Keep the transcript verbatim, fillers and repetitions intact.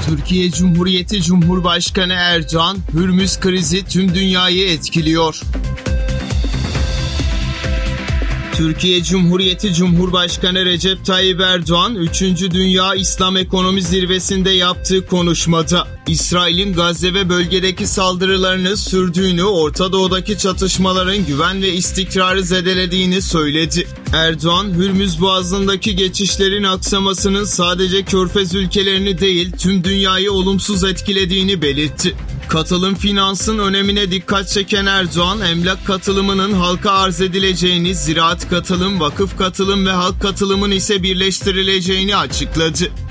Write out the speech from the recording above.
Türkiye Cumhuriyeti Cumhurbaşkanı Erdoğan, Hürmüz krizi tüm dünyayı etkiliyor. Türkiye Cumhuriyeti Cumhurbaşkanı Recep Tayyip Erdoğan, üçüncü Dünya İslam Ekonomi Zirvesi'nde yaptığı konuşmada, İsrail'in Gazze ve bölgedeki saldırılarını sürdüğünü, Orta Doğu'daki çatışmaların güven ve istikrarı zedelediğini söyledi. Erdoğan, Hürmüz Boğazı'ndaki geçişlerin aksamasının sadece Körfez ülkelerini değil, tüm dünyayı olumsuz etkilediğini belirtti. Katılım finansın önemine dikkat çeken Erdoğan, emlak katılımının halka arz edileceğini, ziraat katılım, vakıf katılım ve halk katılımın ise birleştirileceğini açıkladı.